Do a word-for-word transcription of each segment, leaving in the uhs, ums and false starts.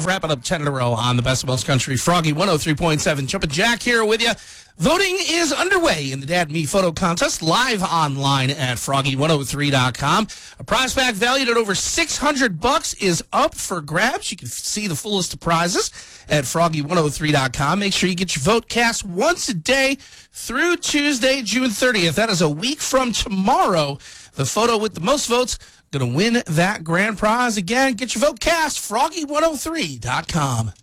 twelve, wrapping up ten in a row on the Best of Most Country. Froggy one oh three point seven. Jumpin' Jack here with you. Voting is underway in the Dad and Me Photo Contest, live online at froggy one oh three dot com. A prize pack valued at over six hundred bucks is up for grabs. You can see the full list of prizes at froggy one oh three dot com. Make sure you get your vote cast once a day through Tuesday, June thirtieth. That is a week from tomorrow. The photo with the most votes going to win that grand prize. Again, get your vote cast, froggy one oh three dot com.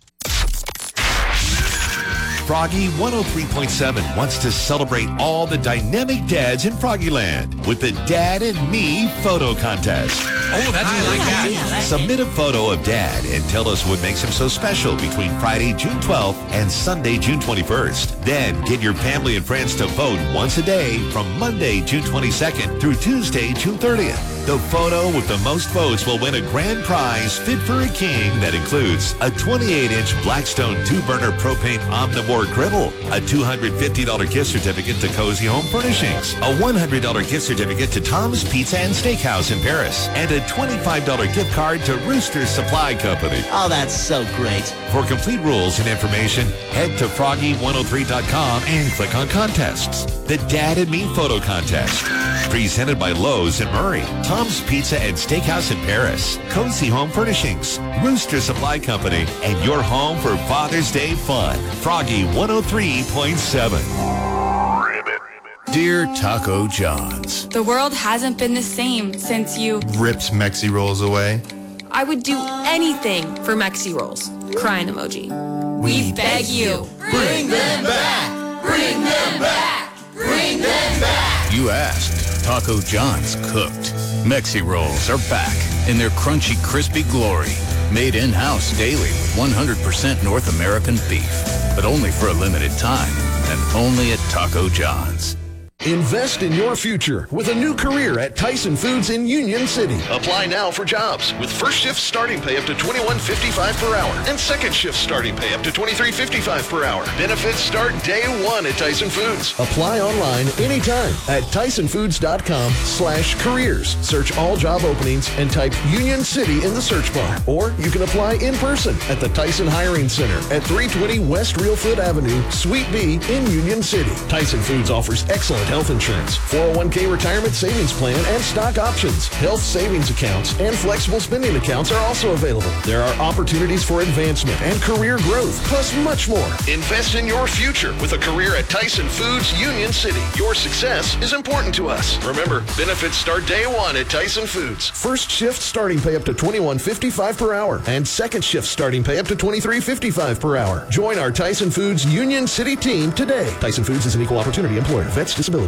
Froggy one oh three point seven wants to celebrate all the dynamic dads in Froggyland with the Dad and Me Photo Contest. Oh, that's I like that. Submit a photo of Dad and tell us what makes him so special between Friday, June twelfth and Sunday, June twenty-first. Then get your family and friends to vote once a day from Monday, June twenty-second through Tuesday, June thirtieth. The photo with the most votes will win a grand prize fit for a king that includes a twenty-eight inch Blackstone two-burner propane Omnivore griddle, a two hundred fifty dollars gift certificate to Cozy Home Furnishings, a one hundred dollars gift certificate to Tom's Pizza and Steakhouse in Paris, and a twenty-five dollars gift card to Rooster Supply Company. Oh, that's so great. For complete rules and information, head to froggy one oh three dot com and click on contests. The Dad and Me Photo Contest. Presented by Lowe's in Murray, Tom's Pizza and Steakhouse in Paris, Cozy Home Furnishings, Rooster Supply Company, and your home for Father's Day fun. Froggy one oh three point seven. Dear Taco John's, the world hasn't been the same since you ripped Mexi Rolls away. I would do anything for Mexi Rolls. Crying emoji. We, we beg you. Bring them back. Bring them back. Bring them back. You asked. Taco John's cooked. Mexi Rolls are back in their crunchy, crispy glory. Made in-house daily with one hundred percent North American beef. But only for a limited time and only at Taco John's. Invest in your future with a new career at Tyson Foods in Union City. Apply now for jobs with first shift starting pay up to twenty-one fifty-five per hour and second shift starting pay up to twenty-three fifty-five per hour. Benefits start day one at Tyson Foods. Apply online anytime at tysonfoods.com slash careers. Search all job openings and type Union City in the search bar. Or you can apply in person at the Tyson Hiring Center at three twenty West Reelfoot Avenue, Suite B in Union City. Tyson Foods offers excellent health insurance, four oh one k retirement savings plan, and stock options. Health savings accounts and flexible spending accounts are also available. There are opportunities for advancement and career growth, plus much more. Invest in your future with a career at Tyson Foods Union City. Your success is important to us. Remember, benefits start day one at Tyson Foods. First shift starting pay up to twenty-one fifty-five per hour and second shift starting pay up to twenty-three fifty-five per hour. Join our Tyson Foods Union City team today. Tyson Foods is an equal opportunity employer. Vets disability.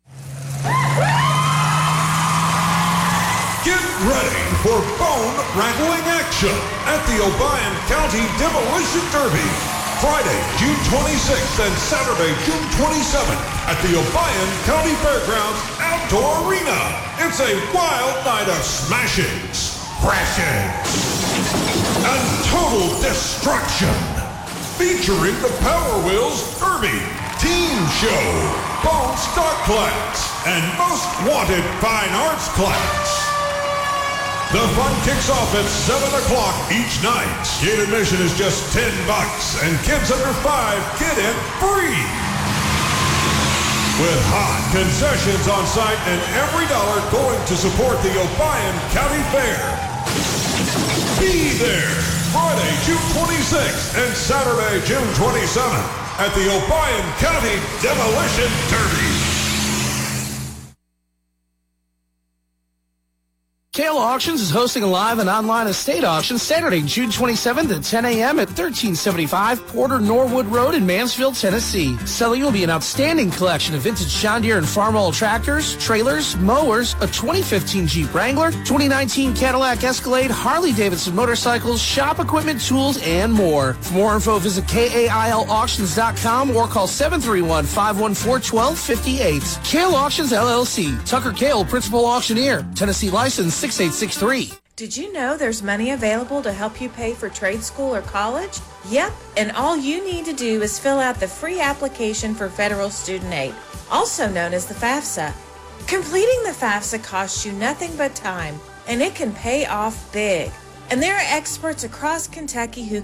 Get ready for bone-rattling action at the Obion County Demolition Derby. Friday, June twenty-sixth and Saturday, June twenty-seventh at the Obion County Fairgrounds Outdoor Arena. It's a wild night of smashings, crashes, and total destruction. Featuring the Power Wheels Derby, Team Show, Bone Stock Class, and Most Wanted Fine Arts Class. The fun kicks off at seven o'clock each night. Gate admission is just ten bucks, and kids under five get in free. With hot concessions on site and every dollar going to support the Obion County Fair. Be there Friday, June twenty-sixth and Saturday, June twenty-seventh at the Obion County Demolition Derby. Kale Auctions is hosting a live and online estate auction Saturday, June twenty-seventh at ten a.m. at thirteen seventy-five Porter Norwood Road in Mansfield, Tennessee. Selling will be an outstanding collection of vintage John Deere and Farmall tractors, trailers, mowers, a twenty fifteen Jeep Wrangler, twenty nineteen Cadillac Escalade, Harley-Davidson motorcycles, shop equipment, tools, and more. For more info, visit K A I L auctions dot com or call seven three one, five one four, one two five eight. Kale Auctions, L L C. Tucker Kale, Principal Auctioneer. Tennessee license six eight six three. Did you know there's money available to help you pay for trade school or college? Yep, and all you need to do is fill out the free application for federal student aid, also known as the FAFSA. Completing the FAFSA costs you nothing but time, and it can pay off big. And there are experts across Kentucky who